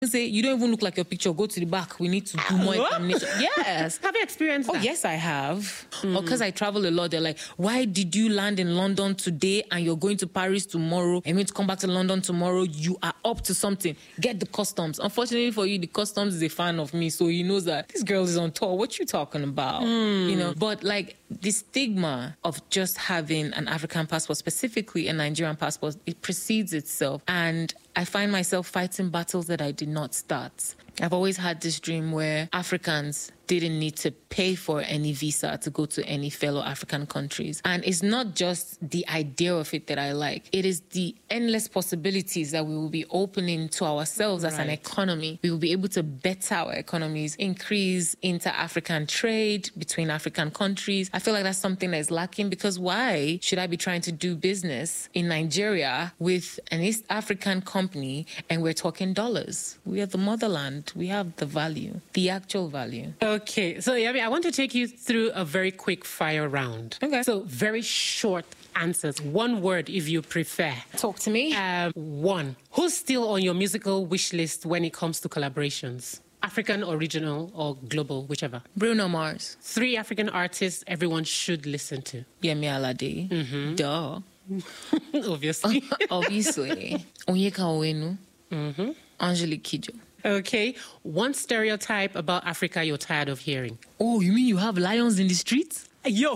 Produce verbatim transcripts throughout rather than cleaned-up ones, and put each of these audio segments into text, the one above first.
say, you don't even look like your picture. Go to the back. We need to do more examination. Yes. Have you experienced oh, that? Oh, yes, I have. Mm. Or because I travel a lot, they're like, why did you land in London today and you're going to Paris tomorrow and you're going to come back to London tomorrow? You are up to something. Get the customs. Unfortunately for you, the customs is a fan of me, so he knows that this girl is on tour. What you talking about? Mm. You know, but like the stigma of just having an African passport, specifically a Nigerian passport, it precedes itself. And I find myself fighting battles that I did not start. I've always had this dream where Africans didn't need to pay for any visa to go to any fellow African countries. And it's not just the idea of it that I like. It is the endless possibilities that we will be opening to ourselves as right. an economy. We will be able to better our economies, increase inter-African trade between African countries. I feel like that's something that is lacking, because why should I be trying to do business in Nigeria with an East African company and we're talking dollars? We are the motherland. We have the value, the actual value. Okay, so Yemi, I want to take you through a very quick fire round. Okay. So very short answers. One word if you prefer. Talk to me. Um, one. Who's still on your musical wish list when it comes to collaborations? African, original, or global, whichever. Bruno Mars. Three African artists everyone should listen to. Yemi Alade. Mm-hmm. Duh. Obviously. Obviously. Onyeka Onwenu. Mm-hmm. Angelique Kidjo. Okay. One stereotype about Africa you're tired of hearing. Oh, you mean you have lions in the streets? Yo.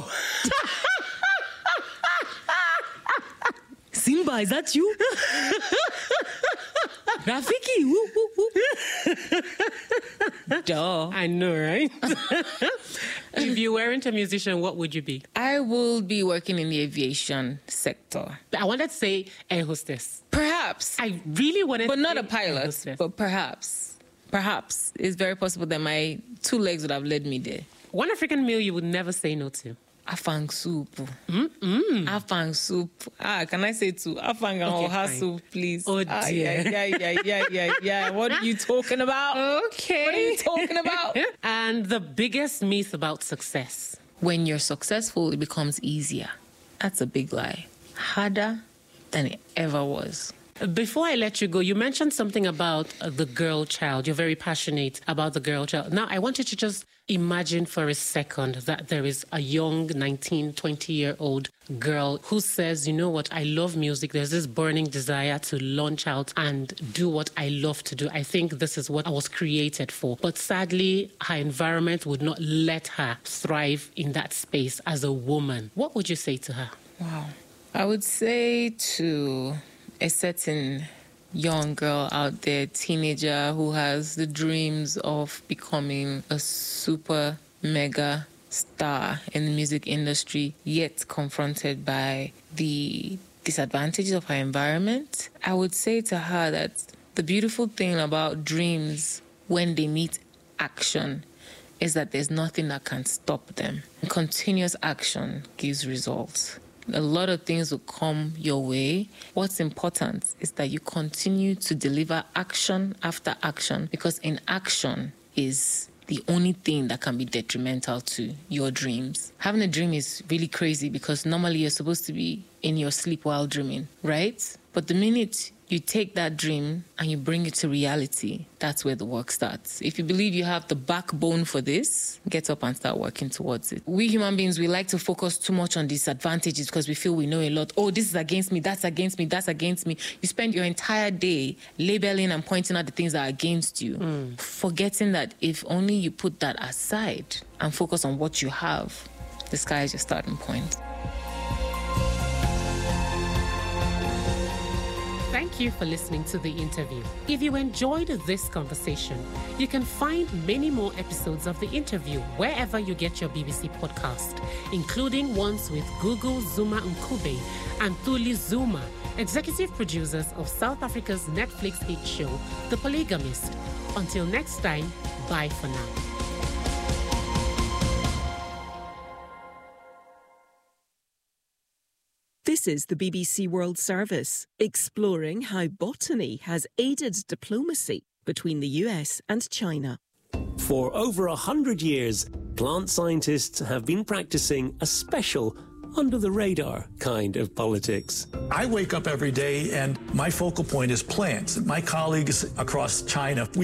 Simba, is that you? Rafiki, woo, woo, woo. Duh. I know, right? If you weren't a musician, what would you be? I will be working in the aviation sector. I wanted to say air hostess. Perhaps. I really wanted but to not say a pilot, but perhaps. Perhaps. It's very possible that my two legs would have led me there. One African meal you would never say no to. Afang soup. Mm-mm. Afang soup. Ah, can I say two? Afang and Okay, oha fine. soup, please. Oh, ah, dear. Yeah, yeah, yeah, yeah, yeah, yeah. What are you talking about? Okay. What are you talking about? And the biggest myth about success. When you're successful, it becomes easier. That's a big lie. Harder than it ever was. Before I let you go, you mentioned something about uh, the girl child. You're very passionate about the girl child. Now, I want you to just imagine for a second that there is a young nineteen, twenty-year-old girl who says, you know what, I love music. There's this burning desire to launch out and do what I love to do. I think this is what I was created for. But sadly, her environment would not let her thrive in that space as a woman. What would you say to her? Wow. I would say to a certain young girl out there, teenager who has the dreams of becoming a super mega star in the music industry, yet confronted by the disadvantages of her environment, I would say to her that the beautiful thing about dreams when they meet action is that there's nothing that can stop them. Continuous action gives results. A lot of things will come your way. What's important is that you continue to deliver action after action, because inaction is the only thing that can be detrimental to your dreams. Having a dream is really crazy because normally you're supposed to be in your sleep while dreaming, right? But the minute you take that dream and you bring it to reality, that's where the work starts. If you believe you have the backbone for this, get up and start working towards it. We human beings, we like to focus too much on disadvantages because we feel we know a lot. Oh, this is against me, that's against me, that's against me. You spend your entire day labeling and pointing out the things that are against you, mm. forgetting that if only you put that aside and focus on what you have, the sky is your starting point. Thank you for listening to the interview. If you enjoyed this conversation, you can find many more episodes of the interview wherever you get your B B C podcast, including ones with Gugu Zuma Nkube and Thuli Zuma, executive producers of South Africa's Netflix hit show, The Polygamist. Until next time, bye for now. This is the B B C World Service, exploring how botany has aided diplomacy between the U S and China. For over a hundred years, plant scientists have been practicing a special, under the radar kind of politics. I wake up every day and my focal point is plants. My colleagues across China, we